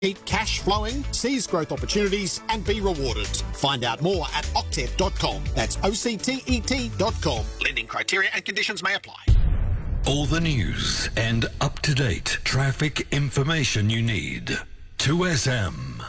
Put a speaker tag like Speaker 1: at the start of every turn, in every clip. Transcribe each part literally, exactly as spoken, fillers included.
Speaker 1: Keep cash flowing, seize growth opportunities and be rewarded. Find out more at octet dot com. That's O C T E T dot com. Lending criteria and conditions may apply.
Speaker 2: All the news and up-to-date traffic information you need. two S M.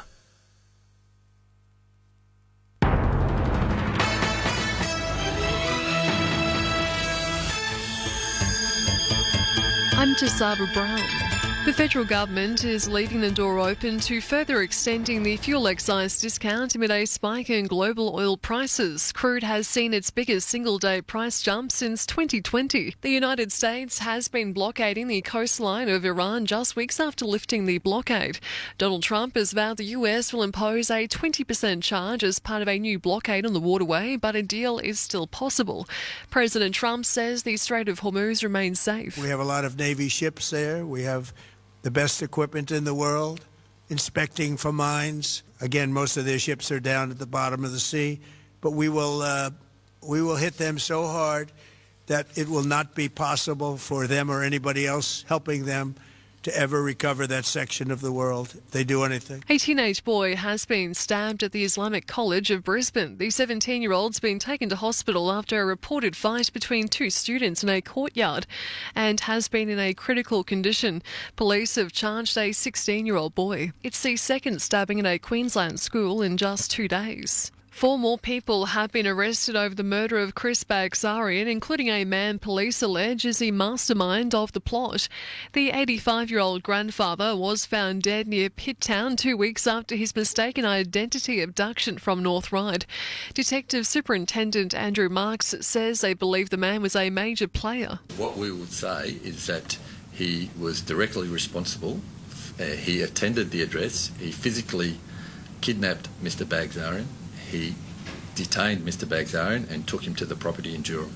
Speaker 3: I'm Jasaba Brown. The federal government is leaving the door open to further extending the fuel excise discount amid a spike in global oil prices. Crude has seen its biggest single-day price jump since twenty twenty. The United States has been blockading the coastline of Iran just weeks after lifting the blockade. Donald Trump has vowed the U S will impose a twenty percent charge as part of a new blockade on the waterway, but a deal is still possible. President Trump says the Strait of Hormuz remains safe.
Speaker 4: We have a lot of Navy ships there. We have the best equipment in the world, inspecting for mines. Again, most of their ships are down at the bottom of the sea, but we will uh, we will hit them so hard that it will not be possible for them or anybody else helping them to ever recover that section of the world if they do anything.
Speaker 3: A teenage boy has been stabbed at the Islamic College of Brisbane. The seventeen-year-old's been taken to hospital after a reported fight between two students in a courtyard and has been in a critical condition. Police have charged a sixteen-year-old boy. It's the second stabbing at a Queensland school in just two days. Four more people have been arrested over the murder of Chris Bagzarian, including a man police allege is the mastermind of the plot. The eighty-five-year-old grandfather was found dead near Pitt Town two weeks after his mistaken identity abduction from North Ryde. Detective Superintendent Andrew Marks says they believe the man was a major player.
Speaker 5: What we would say is that he was directly responsible. Uh, he attended the address. He physically kidnapped Mister Bagzarian. He detained Mister Bagzarian and took him to the property in Durham.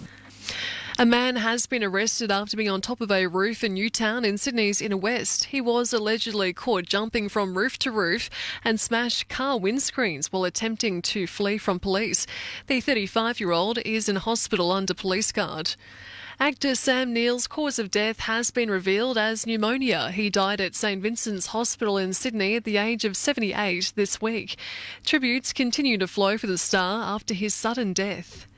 Speaker 3: A man has been arrested after being on top of a roof in Newtown in Sydney's inner west. He was allegedly caught jumping from roof to roof and smashed car windscreens while attempting to flee from police. The thirty-five-year-old is in hospital under police guard. Actor Sam Neill's cause of death has been revealed as pneumonia. He died at St Vincent's Hospital in Sydney at the age of seventy-eight this week. Tributes continue to flow for the star after his sudden death.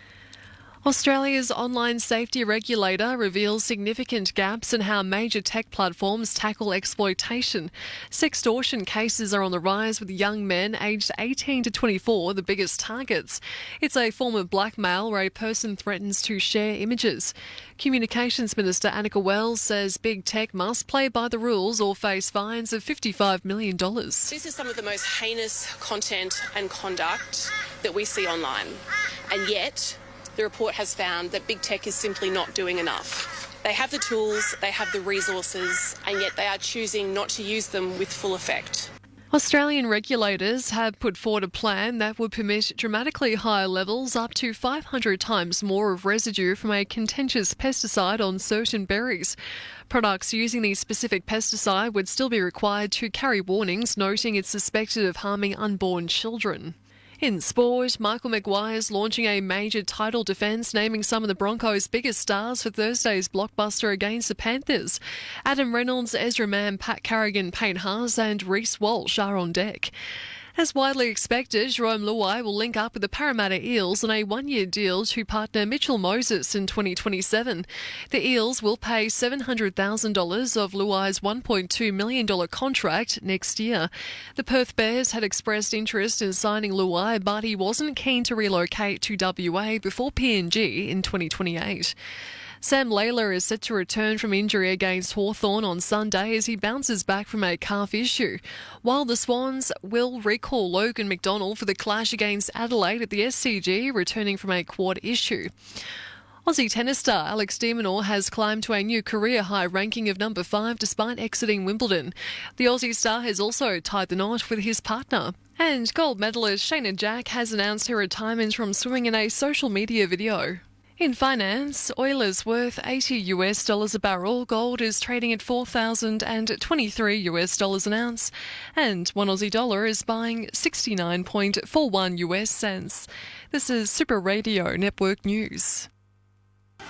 Speaker 3: Australia's online safety regulator reveals significant gaps in how major tech platforms tackle exploitation. Sextortion cases are on the rise, with young men aged eighteen to twenty-four the biggest targets. It's a form of blackmail where a person threatens to share images. Communications Minister Annika Wells says big tech must play by the rules or face fines of fifty-five million dollars.
Speaker 6: This is some of the most heinous content and conduct that we see online, and yet the report has found that big tech is simply not doing enough. They have the tools, they have the resources, and yet they are choosing not to use them with full effect.
Speaker 3: Australian regulators have put forward a plan that would permit dramatically higher levels, up to five hundred times more of residue from a contentious pesticide on certain berries. Products using the specific pesticide would still be required to carry warnings noting it's suspected of harming unborn children. In sport, Michael Maguire's launching a major title defence, naming some of the Broncos' biggest stars for Thursday's blockbuster against the Panthers. Adam Reynolds, Ezra Mann, Pat Carrigan, Payne Haas and Reece Walsh are on deck. As widely expected, Jerome Luai will link up with the Parramatta Eels on a one-year deal to partner Mitchell Moses in twenty twenty-seven. The Eels will pay seven hundred thousand dollars of Luai's one point two million dollars contract next year. The Perth Bears had expressed interest in signing Luai, but he wasn't keen to relocate to W A before P N G in twenty twenty-eight. Sam Layla is set to return from injury against Hawthorn on Sunday as he bounces back from a calf issue, while the Swans will recall Logan McDonald for the clash against Adelaide at the S C G, returning from a quad issue. Aussie tennis star Alex de Minaur has climbed to a new career-high ranking of number five despite exiting Wimbledon. The Aussie star has also tied the knot with his partner. And gold medalist Shayna Jack has announced her retirement from swimming in a social media video. In finance, oil is worth eighty US dollars a barrel, gold is trading at four thousand twenty-three US dollars an ounce, and one Aussie dollar is buying sixty-nine point four one US cents. This is Super Radio Network News.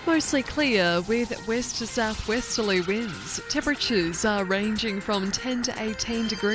Speaker 3: Mostly clear with west to southwesterly winds. Temperatures are ranging from ten to eighteen degrees.